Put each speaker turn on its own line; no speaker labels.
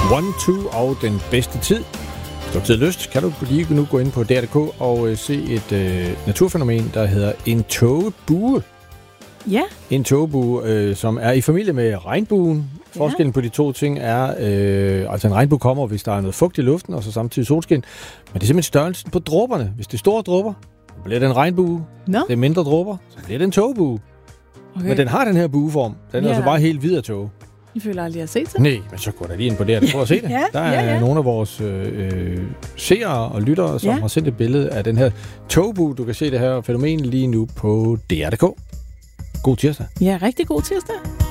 One, Two og Den Bedste Tid. Hvis du har tid og lyst, kan du lige nu gå ind på DR.dk og se et naturfænomen, der hedder en tågebue.
Ja.
En tågebue, som er i familie med regnbuen. Forskellen på de to ting er, altså en regnbue kommer, hvis der er noget fugt i luften, og så samtidig solskin. Men det er simpelthen størrelsen på dråberne. Hvis det er store dråber, så bliver det en regnbue.
No.
Det er mindre dråber, så bliver det en tågebue. Okay. Men den har den her bueform. Den er altså bare helt hvid af tåge.
I føler aldrig, at jeg har set det?
Nej, men så går der lige ind på det, prøv at se det. Der er nogle af vores seere og lyttere, som har sendt et billede af den her togbue. Du kan se det her fænomen lige nu på DR.dk. God tirsdag.
Ja, rigtig god tirsdag.